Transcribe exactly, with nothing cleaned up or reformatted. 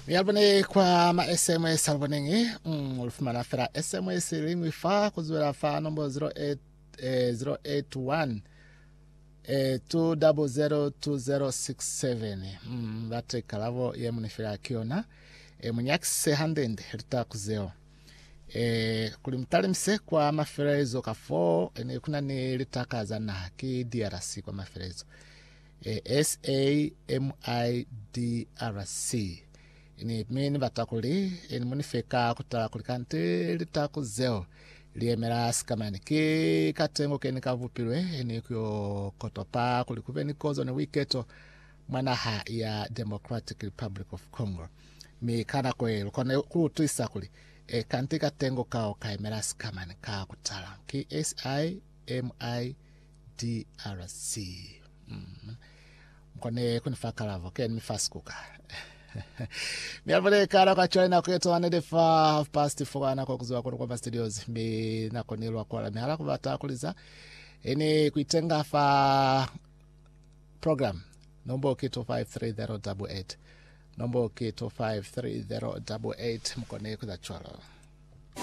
Mialbane kwa ma S M S albanengi mm ulfumana fera S M S ringwi fa kuzura fa number zero eight zero eight one two zero zero two zero six seven mm bate kalavo ye munifera kiona e munyakise handende rita kuzeo e kulimtalimse kwa maferezo kafo ene kuna ni litakaza na ki D R C kwa maferezo e S A M I D R C ini mini batakuli ini munifeka kutakulikante litakuzeo liemera skamani ki katengo keni kavupirwe ini kyo kotopa kulikube ni kozo ni wiketo manaha ya Democratic Republic of Congo mi kana kwe lukone kutuisa kuli e kanti katengo kao kaemera skamani ka kutala ki S I M I D R C mm. Mkone kunifaka lavo keni mifaskuka Mialvole kara kwa choina kwetu wanedefa half past four na kwa kuzuwa kwa studios mi nakonilwa kwa la mihala kubata kuliza ini kuitenga fa program nombo kito five three zero eight eight nombo kito five three zero eight eight mkone kuza chwalo